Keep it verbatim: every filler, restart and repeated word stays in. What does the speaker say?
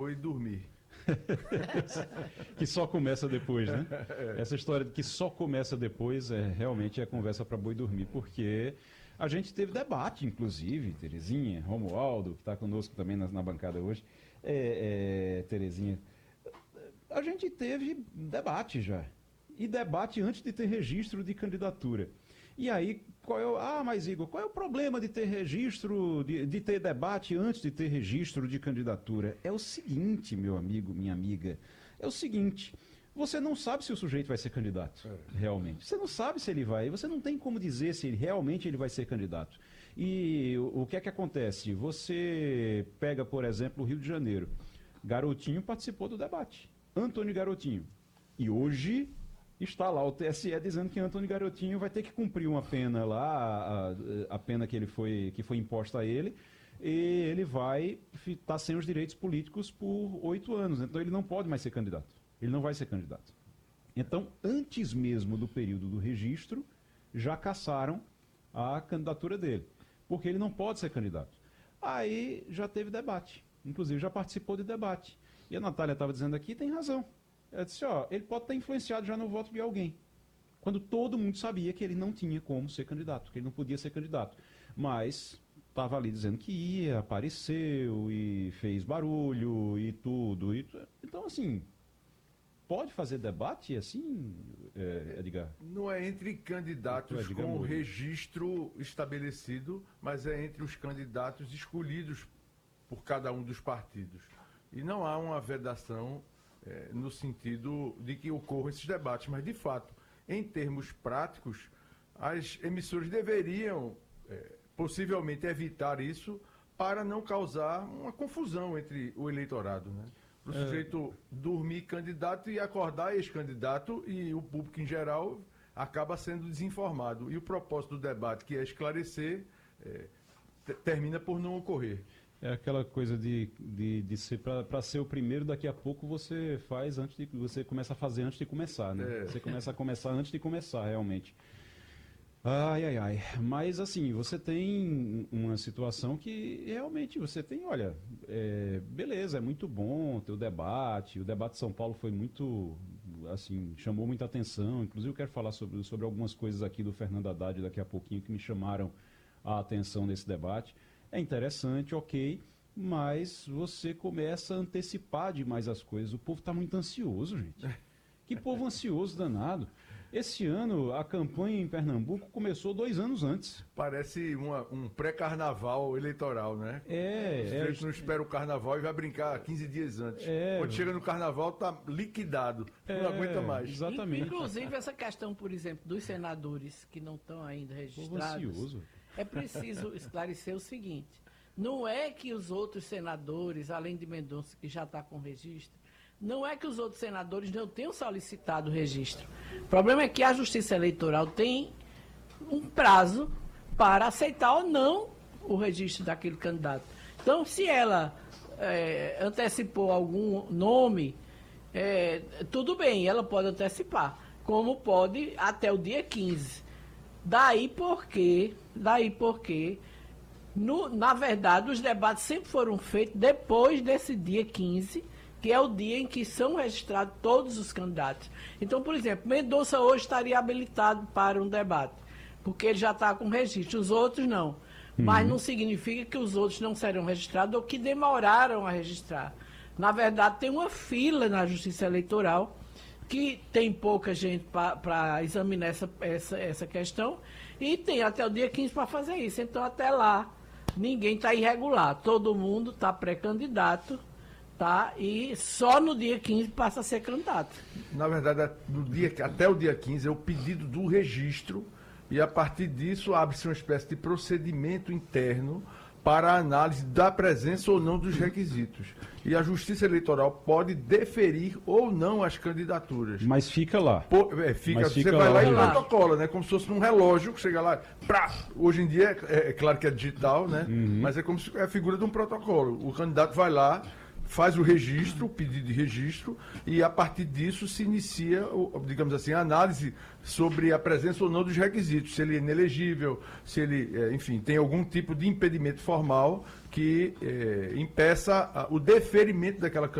boi dormir. Que só começa depois, né? Essa história de que só começa depois é realmente é conversa para boi dormir, porque a gente teve debate, inclusive, Terezinha, Romualdo, que está conosco também na, na bancada hoje, é, é, Terezinha, a gente teve debate já, e debate antes de ter registro de candidatura. E aí, qual é o... Ah, mas Igor, qual é o problema de ter registro, de, de ter debate antes de ter registro de candidatura? É o seguinte, meu amigo, minha amiga, é o seguinte, você não sabe se o sujeito vai ser candidato, é. realmente. Você não sabe se ele vai, você não tem como dizer se ele, realmente ele vai ser candidato. E o, o que é que acontece? Você pega, por exemplo, o Rio de Janeiro. Garotinho participou do debate, Antônio Garotinho. E hoje... está lá o T S E dizendo que Antônio Garotinho vai ter que cumprir uma pena lá, a, a pena que, ele foi, que foi imposta a ele, e ele vai estar sem os direitos políticos por oito anos. Então ele não pode mais ser candidato. Ele não vai ser candidato. Então, antes mesmo do período do registro, já cassaram a candidatura dele, porque ele não pode ser candidato. Aí já teve debate, inclusive já participou de debate. E a Natália estava dizendo aqui, tem razão. Ela disse, ó, ele pode ter influenciado já no voto de alguém, quando todo mundo sabia que ele não tinha como ser candidato, que ele não podia ser candidato. Mas estava ali dizendo que ia, apareceu e fez barulho e tudo. E... Então, assim, pode fazer debate assim, é, Edgar? Não é entre candidatos Edgar com o Moura. registro estabelecido, mas é entre os candidatos escolhidos por cada um dos partidos. E não há uma vedação... É, no sentido de que ocorram esses debates, mas de fato, em termos práticos, as emissoras deveriam é, possivelmente evitar isso para não causar uma confusão entre o eleitorado, né? Para o é... sujeito dormir candidato e acordar ex-candidato, e o público em geral acaba sendo desinformado. E o propósito do debate, que é esclarecer, é, termina por não ocorrer. É aquela coisa de, de, de ser para ser o primeiro, daqui a pouco você faz antes de você começa a fazer antes de começar, né? É. Você começa a começar antes de começar, realmente. Ai, ai, ai. Mas assim, você tem uma situação que realmente você tem, olha, é, beleza, é muito bom ter o debate. O debate de São Paulo foi muito, assim, chamou muita atenção. Inclusive eu quero falar sobre, sobre algumas coisas aqui do Fernando Haddad daqui a pouquinho que me chamaram a atenção nesse debate. É interessante, ok, mas você começa a antecipar demais as coisas. O povo está muito ansioso, gente. Que povo ansioso danado. Esse ano, a campanha em Pernambuco começou dois anos antes. Parece uma, um pré-carnaval eleitoral, né? É. A gente é, não espera o carnaval e vai brincar quinze dias antes. É, Quando chega no carnaval, tá liquidado. É, não aguenta mais. Exatamente. Inclusive, essa questão, por exemplo, dos senadores que não estão ainda registrados. Povo ansioso. É preciso esclarecer o seguinte: não é que os outros senadores, além de Mendonça, que já está com registro, não é que os outros senadores não tenham solicitado o registro. O problema é que a Justiça Eleitoral tem um prazo para aceitar ou não o registro daquele candidato. Então, se ela é, antecipou algum nome, é, tudo bem, ela pode antecipar, como pode até o dia quinze. Daí porque, daí porque, no, na verdade, os debates sempre foram feitos depois desse dia quinze, que é o dia em que são registrados todos os candidatos. Então, por exemplo, Mendonça hoje estaria habilitado para um debate, porque ele já está com registro, os outros não. Uhum. Mas não significa que os outros não serão registrados ou que demoraram a registrar. Na verdade, tem uma fila na Justiça Eleitoral, que tem pouca gente para examinar essa, essa, essa questão, e tem até o dia quinze para fazer isso. Então, até lá, ninguém está irregular. Todo mundo está pré-candidato, tá? E só no dia quinze passa a ser candidato. Na verdade, no dia, até o dia quinze é o pedido do registro, e a partir disso abre-se uma espécie de procedimento interno para a análise da presença ou não dos requisitos. E a Justiça Eleitoral pode deferir ou não as candidaturas. Mas fica lá. Pô, é, fica, Mas você fica vai lá, lá e lá. protocola, né? Como se fosse num relógio, que chega lá, prá! Hoje em dia, é, é claro que é digital, né? Uhum. Mas é como se é a figura de um protocolo. O candidato vai lá, faz o registro, o pedido de registro, e a partir disso se inicia, digamos assim, a análise sobre a presença ou não dos requisitos, se ele é inelegível, se ele, enfim, tem algum tipo de impedimento formal que é, impeça o deferimento daquela